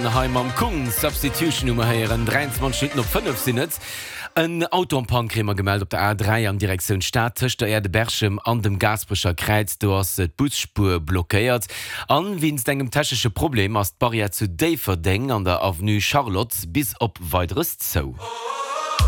Informationen heim am Kung Substitution Nummer heieren 23 noch 5 sinnet. Ein Autopankremer gemeldet op der A3 an Direktion Stadtcht der Erde Berchem an dem Gasbrecher Kreiz du hast et Busspur blockiert. An wiens engem technische Problem as Barriere zu Daverdeng an der Avenue Charlotte bis op weiteres Zoo.